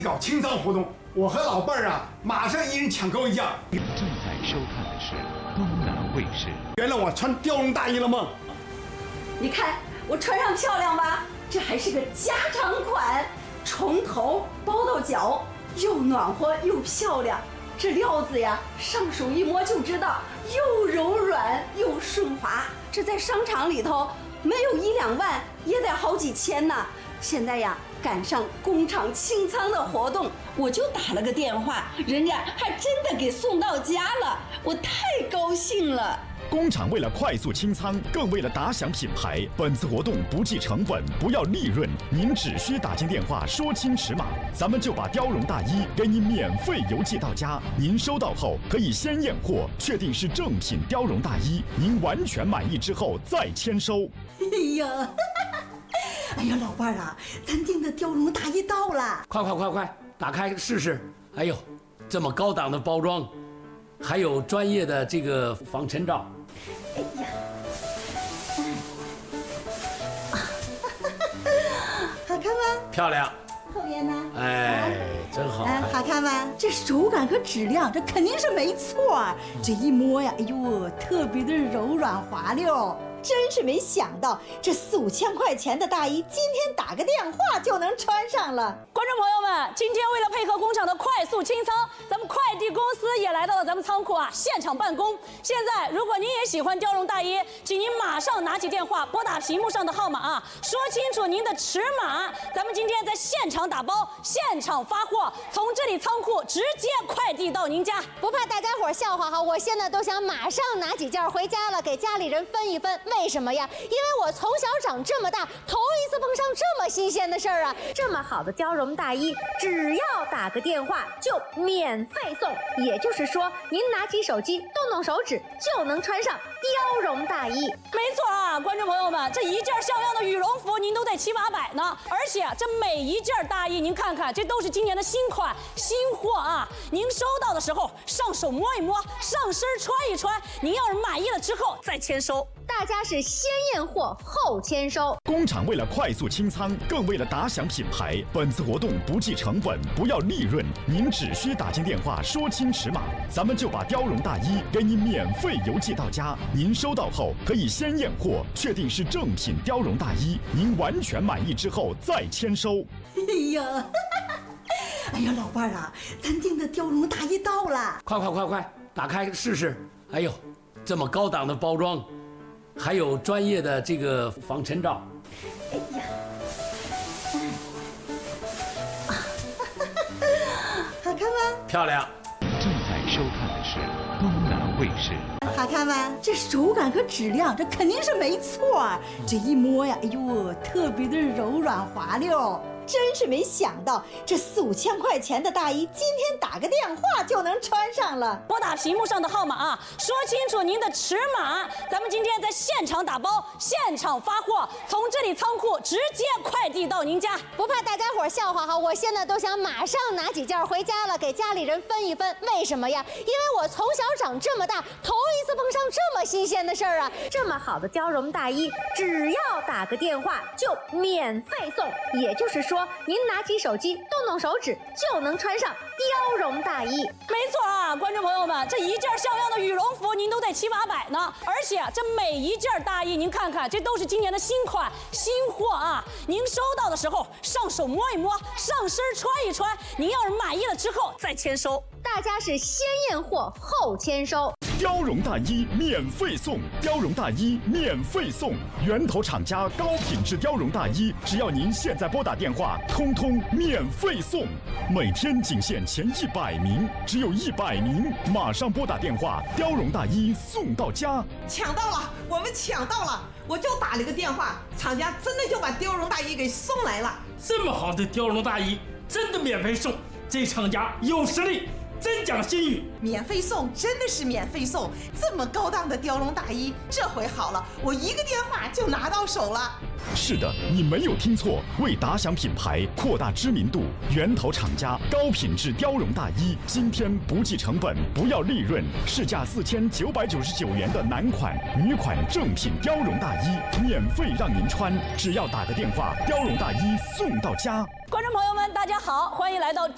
搞清仓活动，我和老伴儿啊，马上一人抢购一件。 正在收看的是东南卫视。 原来我穿貂绒大衣了吗？ 你看我穿上漂亮吧？这还是个加长款，从头包到脚，又暖和又漂亮。这料子呀，上手一摸就知道，又柔软又顺滑。这在商场里头没有1-2万，也得好几千呢。现在呀，赶上工厂清仓的活动，我就打了个电话，人家还真的给送到家了，我太高兴了。 工厂为了快速清仓，更为了打响品牌，本次活动不计成本，不要利润，您只需打进电话说清尺码，咱们就把貂绒大衣给你免费邮寄到家。您收到后可以先验货，确定是正品貂绒大衣，您完全满意之后再签收。 哎呀，老伴儿啊，咱订的貂绒大衣到了！ 快，打开试试！哎呦，这么高档的包装，还有专业的这个防尘罩。 哎呀，好看吗？ 漂亮。 后面呢？ 哎，真好看。 好看吗？这手感和质量，这肯定是没错。这一摸呀，哎呦，特别的柔软滑溜。真是没想到，这4-5千块钱的大衣，今天打个电话就能穿上了。 观众朋友们，今天为了配合工厂的快速清仓，咱们快递公司也来到了咱们仓库啊，现场办公。现在，如果您也喜欢貂绒大衣，请您马上拿起电话，拨打屏幕上的号码啊，说清楚您的尺码。咱们今天在现场打包，现场发货，从这里仓库直接快递到您家。 不怕大家伙笑话哈，我现在都想马上拿几件回家了，给家里人分一分。为什么呀？因为我从小长这么大，头一次碰上这么新鲜的事儿啊！这么好的貂绒大衣，只要打个电话就免费送，也就是说，您拿起手机，动动手指就能穿上貂绒大衣。 没错啊，观众朋友们，这一件像样的羽绒服您都得700-800呢，而且这每一件大衣您看看，这都是今年的新款新货啊！您收到的时候上手摸一摸，上身穿一穿，您要是满意了之后再签收。 大家是先验货后签收。 工厂为了快速清仓，更为了打响品牌，本次活动不计成本，不要利润，您只需打进电话说清尺码，咱们就把貂绒大衣给你免费邮寄到家。您收到后可以先验货，确定是正品貂绒大衣，您完全满意之后再签收。 哎呀，老伴儿啊，咱订的貂绒大衣到了！ 快，打开试试！哎呦，这么高档的包装，还有专业的这个防尘罩。 哎呀，好看吗？ 漂亮。 正在收看的是东南卫视。 好看吗？这手感和质量，这肯定是没错。这一摸呀，哎呦，特别的柔软滑溜。真是没想到，这4-5千块钱的大衣，今天打个电话就能穿上了。 拨打屏幕上的号码啊，说清楚您的尺码。咱们今天在现场打包，现场发货，从这里仓库直接快递到您家。 不怕大家伙笑话哈，我现在都想马上拿几件回家了，给家里人分一分。为什么呀？因为我从小长这么大，头一次碰上这么新鲜的事儿啊！这么好的貂绒大衣，只要打个电话就免费送，也就是说，您拿起手机，动动手指就能穿上貂绒大衣。 没错啊，观众朋友们，这一件像样的羽绒服您都得700-800呢，而且这每一件大衣您看看，这都是今年的新款新货啊！您收到的时候上手摸一摸，上身穿一穿，您要是满意了之后再签收。 大家是先验货后签收。 貂绒大衣免费送，貂绒大衣免费送，源头厂家高品质貂绒大衣，只要您现在拨打电话，通通免费送。每天仅限前100名，只有100名，马上拨打电话，貂绒大衣送到家。 抢到了，我们抢到了！我就打了个电话，厂家真的就把貂绒大衣给送来了。 这么好的貂绒大衣，真的免费送，这厂家有实力。真讲信誉， 免费送，真的是免费送！这么高档的貂绒大衣，这回好了，我一个电话就拿到手了。 是的，你没有听错，为打响品牌、扩大知名度，源头厂家高品质貂绒大衣，今天不计成本，不要利润，市价4999元的男款、女款正品貂绒大衣，免费让您穿，只要打个电话，貂绒大衣送到家。 观众朋友们，大家好，欢迎来到